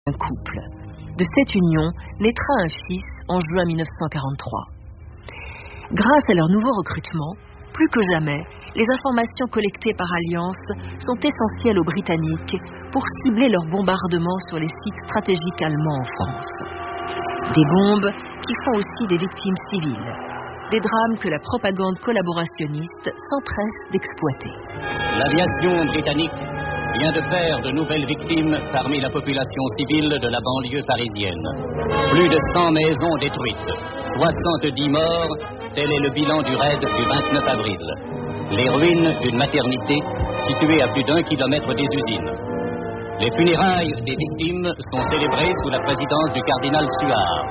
un couple. De cette union naîtra un fils en juin 1943. Grâce à leur nouveau recrutement, plus que jamais, les informations collectées par Alliance sont essentielles aux Britanniques pour cibler leurs bombardements sur les sites stratégiques allemands en France. Des bombes qui font aussi des victimes civiles. Des drames que la propagande collaborationniste s'empresse d'exploiter. L'aviation britannique vient de faire de nouvelles victimes parmi la population civile de la banlieue parisienne. Plus de 100 maisons détruites, 70 morts, tel est le bilan du raid du 29 avril. Les ruines d'une maternité située à plus d'1 kilomètre des usines. Les funérailles des victimes sont célébrées sous la présidence du cardinal Suard.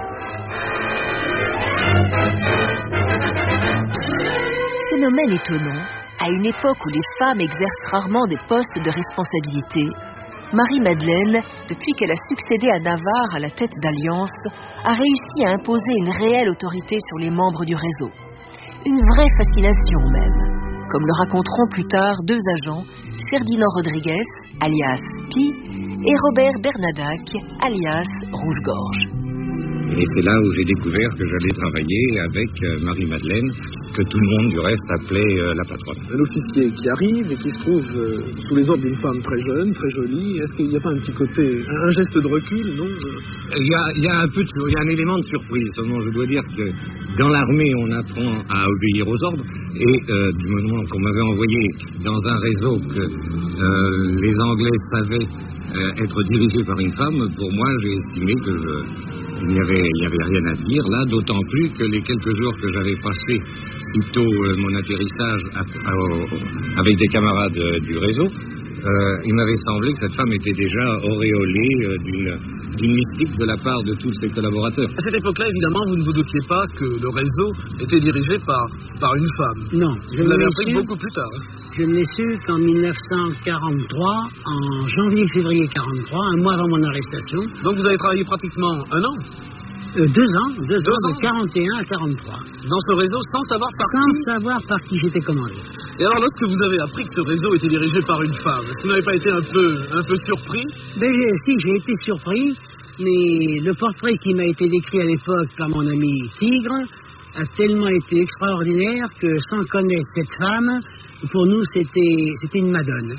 Phénomène étonnant, à une époque où les femmes exercent rarement des postes de responsabilité, Marie-Madeleine, depuis qu'elle a succédé à Navarre à la tête d'Alliance, a réussi à imposer une réelle autorité sur les membres du réseau. Une vraie fascination même, comme le raconteront plus tard 2 agents, Ferdinand Rodriguez, alias Pi, et Robert Bernadac, alias Rouge-Gorge. Et c'est là où j'ai découvert que j'allais travailler avec Marie-Madeleine, que tout le monde du reste appelait la patronne. Un officier qui arrive et qui se trouve sous les ordres d'une femme très jeune, très jolie, est-ce qu'il n'y a pas un petit côté, un geste de recul, non? Il y a un peu il y a un élément de surprise. Seulement, je dois dire que dans l'armée, on apprend à obéir aux ordres. Et du moment qu'on m'avait envoyé dans un réseau que les Anglais savaient être dirigés par une femme, pour moi, j'ai estimé il n'y avait rien à dire là, d'autant plus que les quelques jours que j'avais passé sitôt mon atterrissage avec des camarades du réseau, il m'avait semblé que cette femme était déjà auréolée d'une mystique de la part de tous ses collaborateurs. À cette époque-là, évidemment, vous ne vous doutiez pas que le réseau était dirigé par une femme. Non. Vous l'avez appris beaucoup plus tard. Je ne l'ai su qu'en 1943, en janvier-février 43, un mois avant mon arrestation. Donc vous avez travaillé pratiquement 1 an? 2 ans, de 41 à 43. Dans ce réseau, sans savoir par qui? Sans savoir par qui j'étais commandé. Et alors, lorsque vous avez appris que ce réseau était dirigé par une femme, est-ce que vous n'avez pas été un peu surpris? Si, j'ai été surpris, mais le portrait qui m'a été décrit à l'époque par mon ami Tigre a tellement été extraordinaire que, sans connaître cette femme, pour nous, c'était une madone.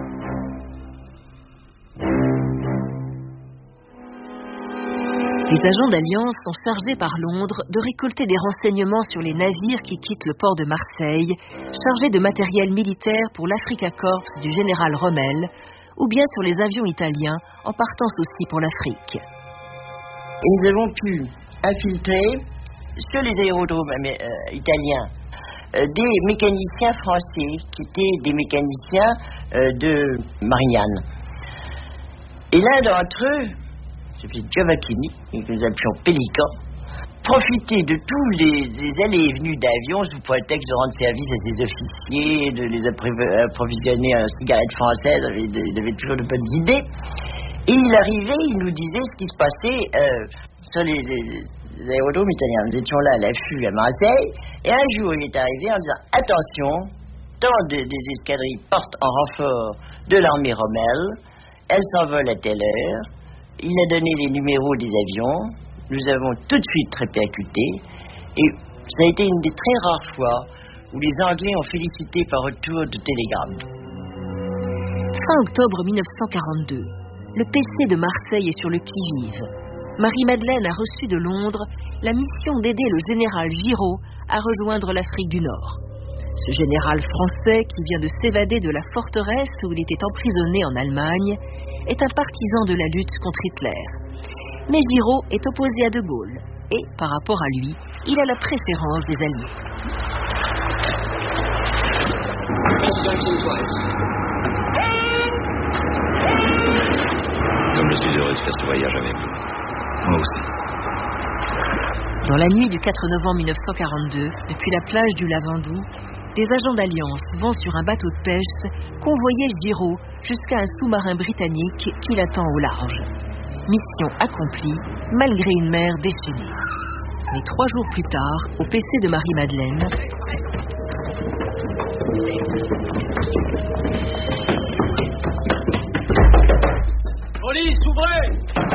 Les agents d'Alliance sont chargés par Londres de récolter des renseignements sur les navires qui quittent le port de Marseille, chargés de matériel militaire pour l'Africa Corps du général Rommel, ou bien sur les avions italiens en partance aussi pour l'Afrique. Et nous avons pu infiltrer sur les aérodromes italiens des mécaniciens français qui étaient des mécaniciens de Marignane. Et l'un d'entre eux, c'était Giovacchini, que nous appelions Pélican, profiter de tous les allées et venues d'avions sous prétexte de rendre service à ses officiers, de les approvisionner en cigarettes françaises, il avait toujours de bonnes idées. Et il arrivait, il nous disait ce qui se passait sur les aérodromes italiens. Nous étions là à l'affût à Marseille, et un jour il est arrivé en disant « Attention, tant des escadrilles partent en renfort de l'armée Rommel, elles s'envolent à telle heure. » Il a donné les numéros des avions, nous avons tout de suite répercuté, et ça a été une des très rares fois où les Anglais ont félicité par retour de télégramme. Fin octobre 1942, le PC de Marseille est sur le qui-vive. Marie-Madeleine a reçu de Londres la mission d'aider le général Giraud à rejoindre l'Afrique du Nord. Ce général français, qui vient de s'évader de la forteresse où il était emprisonné en Allemagne, est un partisan de la lutte contre Hitler. Mais Giraud est opposé à De Gaulle, et, par rapport à lui, il a la préférence des Alliés. Comme je suis heureux de faire ce voyage avec vous. Moi aussi. Dans la nuit du 4 novembre 1942, depuis la plage du Lavandou, des agents d'Alliance vont sur un bateau de pêche convoyer Giraud jusqu'à un sous-marin britannique qui l'attend au large. Mission accomplie, malgré une mer déchaînée. Mais 3 jours plus tard, au PC de Marie-Madeleine, Police, ouvrez!